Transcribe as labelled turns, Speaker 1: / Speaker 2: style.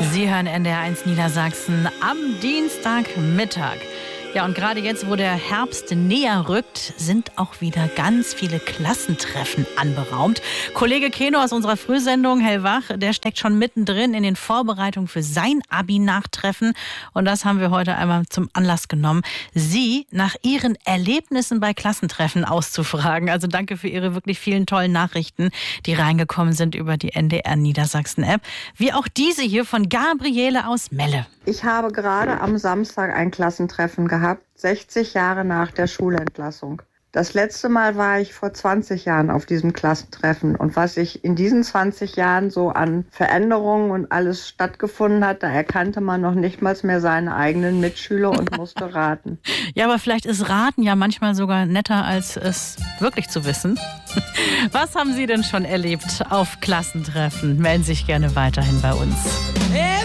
Speaker 1: Sie hören NDR1 Niedersachsen am Dienstagmittag. Ja, und gerade jetzt, wo der Herbst näher rückt, sind auch wieder ganz viele Klassentreffen anberaumt. Kollege Keno aus unserer Frühsendung, hellwach, der steckt schon mittendrin in den Vorbereitungen für sein Abi-Nachtreffen. Und das haben wir heute einmal zum Anlass genommen, Sie nach Ihren Erlebnissen bei Klassentreffen auszufragen. Also danke für Ihre wirklich vielen tollen Nachrichten, die reingekommen sind über die NDR Niedersachsen-App. Wie auch diese hier von Gabriele aus Melle.
Speaker 2: Ich habe gerade am Samstag ein Klassentreffen gehabt, 60 Jahre nach der Schulentlassung. Das letzte Mal war ich vor 20 Jahren auf diesem Klassentreffen. Und was sich in diesen 20 Jahren so an Veränderungen und alles stattgefunden hat, da erkannte man noch nicht mal mehr seine eigenen Mitschüler und musste raten.
Speaker 1: Ja, aber vielleicht ist Raten ja manchmal sogar netter, als es wirklich zu wissen. Was haben Sie denn schon erlebt auf Klassentreffen? Melden Sie sich gerne weiterhin bei uns.